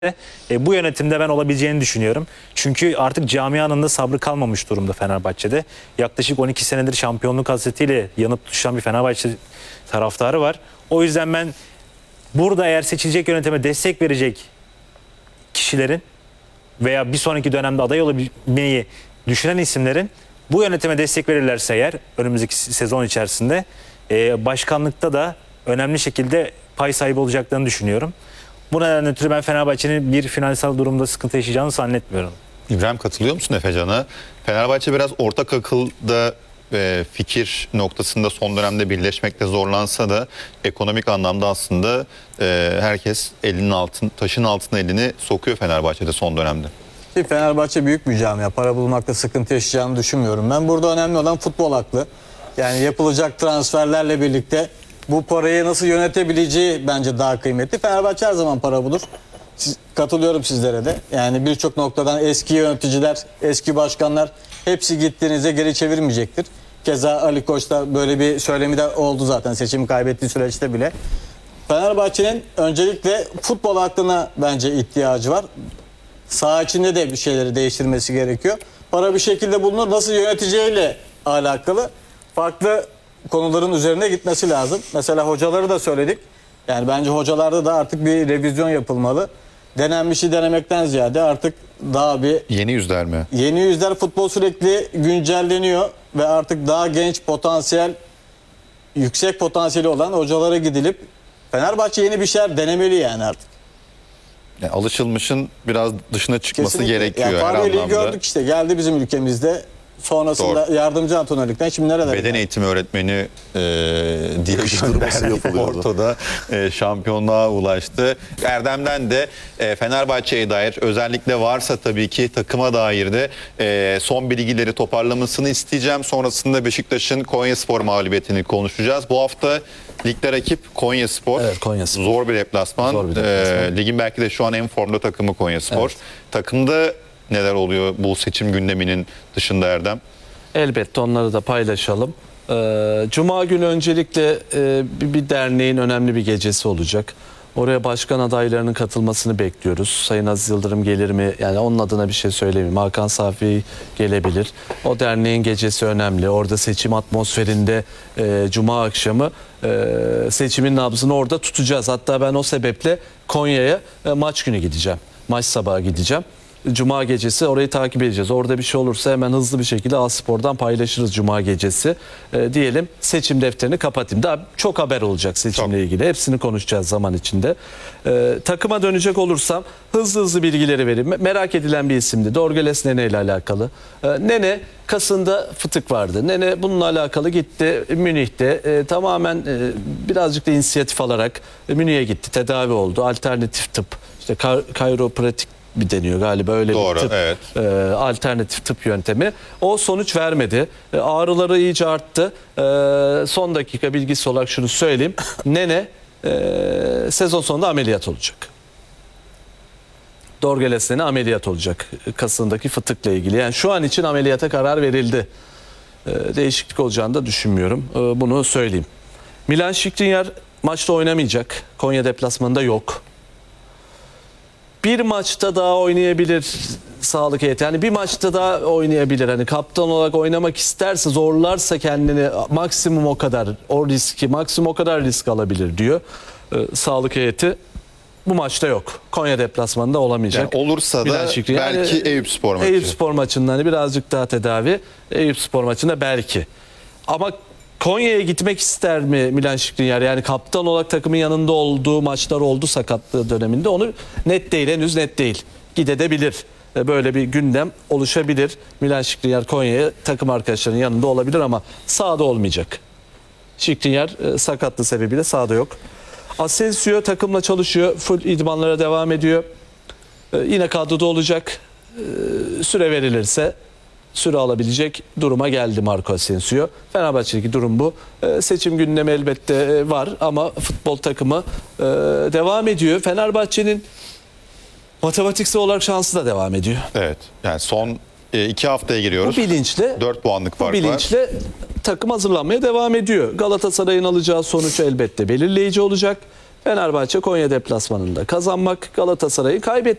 Bu yönetimde ben olabileceğini düşünüyorum. Çünkü artık camianın da sabrı kalmamış durumda Fenerbahçe'de. Yaklaşık 12 senedir şampiyonluk hasretiyle yanıp tutuşan bir Fenerbahçe taraftarı var. O yüzden ben burada eğer seçilecek yönetime destek verecek kişilerin veya bir sonraki dönemde aday olabilmeyi düşünen isimlerin bu yönetime destek verirlerse eğer önümüzdeki sezon içerisinde başkanlıkta da önemli şekilde pay sahibi olacaklarını düşünüyorum. Bu nedenle ötürü ben Fenerbahçe'nin bir finansal durumda sıkıntı yaşayacağını zannetmiyorum. İbrahim, katılıyor musun Efecan'a? Fenerbahçe biraz ortak akılda fikir noktasında son dönemde birleşmekte zorlansa da ekonomik anlamda aslında herkes taşın altına elini sokuyor Fenerbahçe'de son dönemde. Fenerbahçe büyük bir camia. Para bulmakta sıkıntı yaşayacağını düşünmüyorum. Ben burada önemli olan futbol aklı. Yani yapılacak transferlerle birlikte bu parayı nasıl yönetebileceği bence daha kıymetli. Fenerbahçe her zaman para bulur. Katılıyorum sizlere de. Yani birçok noktadan eski yöneticiler, eski başkanlar hepsi gittiğinizde geri çevirmeyecektir. Keza Ali Koç'ta böyle bir söylemi de oldu zaten seçimi kaybettiği süreçte bile. Fenerbahçe'nin öncelikle futbol aklına bence ihtiyacı var. Saha içinde de bir şeyleri değiştirmesi gerekiyor. Para bir şekilde bulunur. Nasıl yöneteceğiyle alakalı farklı konuların üzerine gitmesi lazım. Mesela hocaları da söyledik. Yani bence hocalarda da artık bir revizyon yapılmalı. Denenmişi denemekten ziyade artık daha bir... Yeni yüzler mi? Yeni yüzler, futbol sürekli güncelleniyor ve artık daha genç potansiyel, yüksek potansiyeli olan hocalara gidilip Fenerbahçe yeni bir şeyler denemeli yani artık. Yani alışılmışın biraz dışına çıkması Kesinlikle. gerekiyor Yani her Fabio'yu anlamda. gördük işte, geldi bizim ülkemizde. Sonrasında Doğru. yardımcı antrenörlükten şimdi nerelere Beden geldi? eğitimi öğretmeni diye gönderdi. Porto'da şampiyonluğa ulaştı. Erdem'den de Fenerbahçe'ye dair özellikle varsa tabii ki takıma dair de son bilgileri toparlamasını isteyeceğim. Sonrasında Beşiktaş'ın Konyaspor mağlubiyetini konuşacağız. Bu hafta ligde rakip Konyaspor. Evet, Konyaspor. Zor bir deplasman. Zor bir deplasman. Ligin belki de şu an en formda takımı Konyaspor. Evet. Takımda neler oluyor bu seçim gündeminin dışında Erdem? Elbette onları da paylaşalım. Cuma günü öncelikle bir derneğin önemli bir gecesi olacak. Oraya başkan adaylarının katılmasını bekliyoruz. Sayın Aziz Yıldırım gelir mi? Yani onun adına bir şey söylemeyeyim. Hakan Safi gelebilir. O derneğin gecesi önemli. Orada seçim atmosferinde Cuma akşamı seçimin nabzını orada tutacağız. Hatta ben o sebeple Konya'ya maç günü gideceğim. Maç sabahı gideceğim. Cuma gecesi orayı takip edeceğiz. Orada bir şey olursa hemen hızlı bir şekilde A-Spor'dan paylaşırız Cuma gecesi. Diyelim seçim defterini kapatayım. Daha çok haber olacak seçimle ilgili. Hepsini konuşacağız zaman içinde. Takıma dönecek olursam hızlı bilgileri vereyim. Merak edilen bir isimdi. Dorgeles Nene ile alakalı. Nene kasında fıtık vardı. Nene bununla alakalı gitti Münih'te. Tamamen birazcık da inisiyatif alarak Münih'e gitti. Tedavi oldu. Alternatif tıp, işte kayropratik bir deniyor galiba, öyle Doğru, bir tıp, evet. alternatif tıp yöntemi. O sonuç vermedi. Ağrıları iyice arttı. Son dakika bilgisi olarak şunu söyleyeyim. Nene sezon sonunda ameliyat olacak. Dorgeles Nene ameliyat olacak. Kasındaki fıtıkla ilgili. Yani şu an için ameliyata karar verildi. Değişiklik olacağını da düşünmüyorum. Bunu söyleyeyim. Milan Skriniar maçta oynamayacak. Konya deplasmanında yok. Bir maçta daha oynayabilir sağlık heyeti. Yani bir maçta daha oynayabilir. Hani kaptan olarak oynamak isterse, zorlarsa kendini maksimum o kadar risk alabilir diyor. Sağlık heyeti bu maçta yok. Konya deplasmanında olamayacak. Yani olursa da belki Eyüpspor maçı. Eyüpspor maçında hani birazcık daha tedavi. Eyüpspor maçında belki. Ama Konya'ya gitmek ister mi Milan Skriniar? Yani kaptan olarak takımın yanında olduğu maçlar oldu sakatlığı döneminde. Onu net değil, henüz net değil. Gidebilir. Böyle bir gündem oluşabilir. Milan Skriniar Konya'ya takım arkadaşlarının yanında olabilir ama sahada olmayacak. Skriniar sakatlığı sebebiyle sahada yok. Asensio takımla çalışıyor. Full idmanlara devam ediyor. Yine kadroda olacak. Süre verilirse süre alabilecek duruma geldi Marco Asensio. Fenerbahçe'deki durum bu. Seçim gündemi elbette var ama futbol takımı devam ediyor. Fenerbahçe'nin matematiksel olarak şansı da devam ediyor. Evet. Yani son 2 haftaya giriyoruz. Bu bilinçle 4 puanlık fark var. Bu bilinçle takım hazırlanmaya devam ediyor. Galatasaray'ın alacağı sonuç elbette belirleyici olacak. Fenerbahçe Konya deplasmanında kazanmak, Galatasaray'ı kaybetmek.